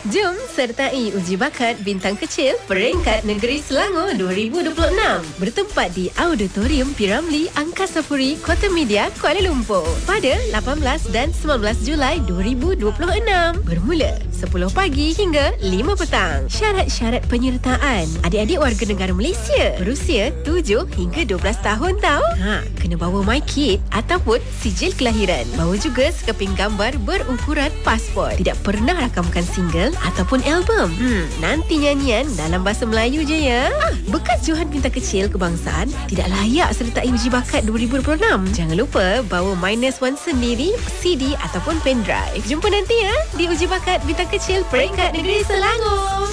Jom sertai uji bakat bintang kecil peringkat negeri Selangor 2026 bertempat di Auditorium Piramli Angkasa Puri, Kota Media, Kuala Lumpur pada 18 dan 19 Julai 2026 bermula 10 pagi hingga 5 petang. Syarat-syarat penyertaan adik-adik warga negara Malaysia berusia 7 hingga 12 tahun tau. Kena bawa MyKid ataupun sijil kelahiran. Bawa juga sekeping gambar berukuran pasport. Tidak pernah rakamkan single ataupun album. Nanti nyanyian dalam bahasa Melayu je ya. Bekas Johan Bintang Kecil Kebangsaan tidak layak sertai uji bakat 2026. Jangan lupa bawa -1 sendiri, CD ataupun pendrive. Jumpa nanti ya di uji bakat Bintang Kecil peringkat negeri Selangor.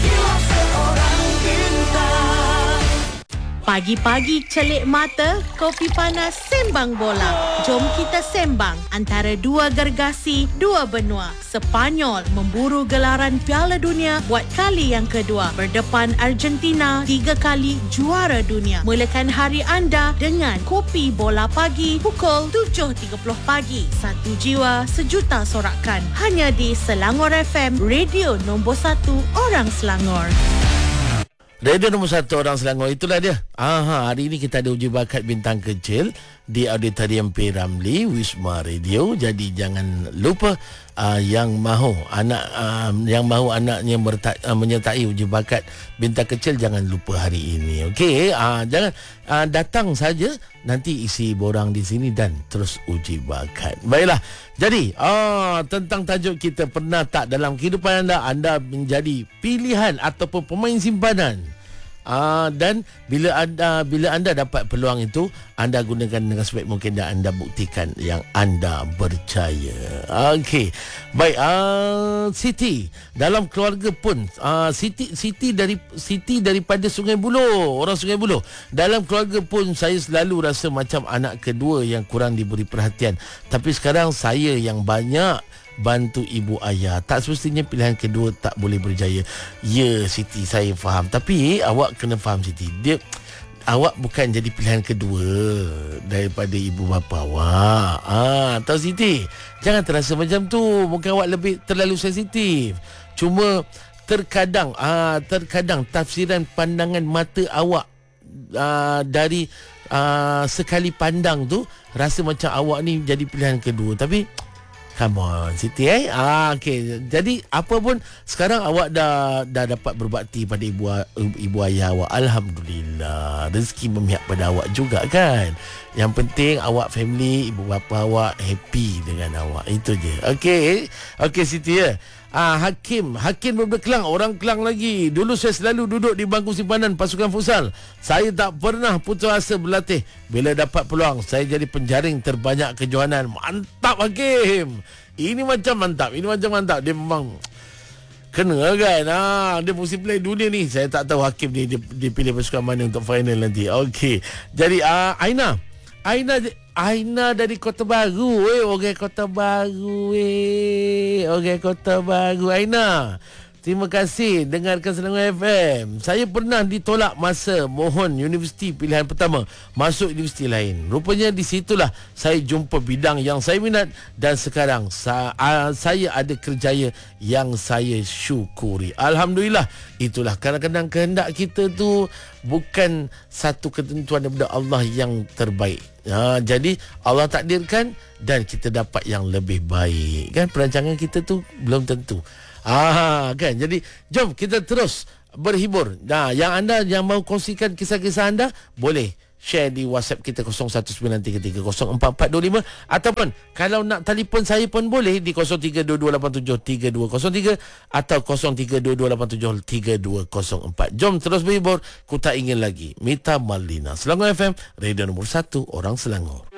Pagi-pagi celik mata, kopi panas, sembang bola. Jom kita sembang antara dua gergasi, dua benua. Sepanyol memburu gelaran Piala Dunia buat kali yang kedua. Berdepan Argentina 3 kali juara dunia. Mulakan hari anda dengan kopi bola pagi pukul 7.30 pagi. Satu jiwa, sejuta sorakan. Hanya di Selangor FM, radio nombor 1 orang Selangor. Radio nombor 1 orang Selangor, itulah dia. Hari ini kita ada uji bakat bintang kecil di Auditorium Piramli Wisma Radio. Jadi jangan lupa yang mahu anaknya menyertai uji bakat bintang kecil, jangan lupa hari ini. Okey, jangan datang saja, nanti isi borang di sini dan terus uji bakat. Baiklah. Jadi tentang tajuk kita, pernah tak dalam kehidupan anda menjadi pilihan ataupun pemain simpanan? Dan bila anda dapat peluang itu, anda gunakan dengan sebaik mungkin dan anda buktikan yang anda berjaya. Okey. Baik, Siti dalam keluarga pun Siti daripada Sungai Buloh, orang Sungai Buloh. Dalam keluarga pun saya selalu rasa macam anak kedua yang kurang diberi perhatian. Tapi sekarang saya yang banyak bantu ibu ayah. Tak semestinya pilihan kedua tak boleh berjaya. Ya Siti, saya faham. Tapi awak kena faham Siti, awak bukan jadi pilihan kedua daripada ibu bapa awak. Tahu Siti, jangan terasa macam tu. Mungkin awak lebih terlalu sensitif. Cuma terkadang tafsiran pandangan mata awak dari sekali pandang tu rasa macam awak ni jadi pilihan kedua. Tapi come on Siti, okey. Jadi apa pun sekarang awak dah dapat berbakti pada ibu ayah awak. Alhamdulillah, rezeki memihak pada awak juga kan. Yang penting awak family, ibu bapa awak happy dengan awak. Itu je. Okey Siti ya. Hakim daripada Kelang, orang Kelang lagi. Dulu saya selalu duduk di bangku simpanan pasukan futsal. Saya tak pernah putus asa berlatih. Bila dapat peluang, saya jadi penjaring terbanyak kejohanan. Mantap Hakim. Ini macam mantap. Dia memang kena kan. Dia mesti play dunia ni. Saya tak tahu Hakim ni dia pilih pasukan mana untuk final nanti. Okey. Jadi Aina dari Kota Baru. Orang Kota Baru. Aina, terima kasih dengarkan Selangor FM. Saya pernah ditolak masa mohon universiti pilihan pertama, masuk universiti lain. Rupanya di situlah saya jumpa bidang yang saya minat dan sekarang saya ada kerjaya yang saya syukuri. Alhamdulillah. Itulah kadang-kadang kehendak kita tu bukan satu ketentuan daripada Allah yang terbaik. Jadi Allah takdirkan dan kita dapat yang lebih baik. Kan perancangan kita tu belum tentu. Kan. Jadi jom kita terus berhibur. Yang anda yang mahu kongsikan kisah-kisah anda, boleh share di WhatsApp kita 0193304425 ataupun kalau nak telefon saya pun boleh di 0322873203 atau 0322873204. Jom terus berhibur. Ku tak ingin lagi. Mita Malina, Selangor FM, radio nombor 1 orang Selangor.